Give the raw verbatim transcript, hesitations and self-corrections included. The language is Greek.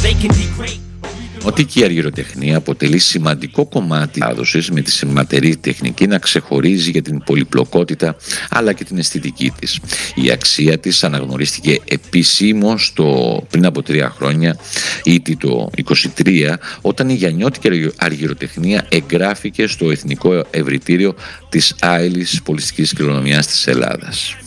Ότι και η αργυροτεχνία αποτελεί σημαντικό κομμάτι της άδοσης, με τη σηματερή τεχνική να ξεχωρίζει για την πολυπλοκότητα αλλά και την αισθητική της. Η αξία της αναγνωρίστηκε επισήμως το, πριν από τρία χρόνια, ήδη το είκοσι τρία, όταν η γιαννιώτικη αργυροτεχνία εγγράφηκε στο Εθνικό Ευρυτήριο της άειλης πολιτιστικής κληρονομιάς της Ελλάδας.